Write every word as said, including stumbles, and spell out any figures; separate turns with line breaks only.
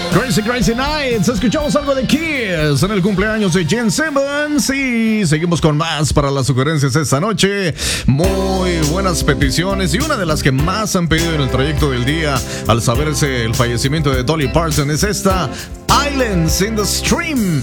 Crazy Crazy Nights. Escuchamos algo de Kiss en el cumpleaños de Gene Simmons. Y seguimos con más para las sugerencias esta noche. Muy buenas peticiones. Y una de las que más han pedido en el trayecto del día al saberse el fallecimiento de Dolly Parton es esta: Islands in the Stream.